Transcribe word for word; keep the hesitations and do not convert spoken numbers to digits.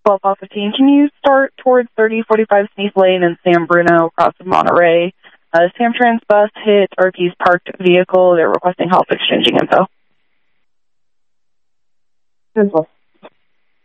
twelve five fifteen, can you start towards thirty forty-five Sneath Lane in San Bruno across from Monterey? Uh, Samtrans bus hit R P's parked vehicle. They're requesting help exchanging info. Central